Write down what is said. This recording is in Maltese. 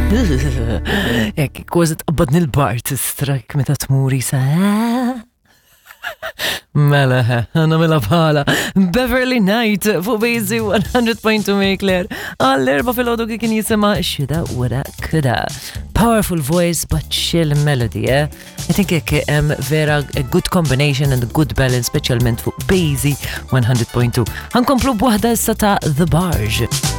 Jekk, kważi tqabbadni l-bart strak meta tmuri sa. Mela, għanamela bħala Beverly Knight fuq Bejzi 100.2 Mekler għall-erba fil-ħodu kien jisema xida wara kuda. Powerful voice but chill melody, I think vera a good combination and a good balance, specialment fuq Bejzi 100.2. Għankomplu b'waħda issa ta' The Barge.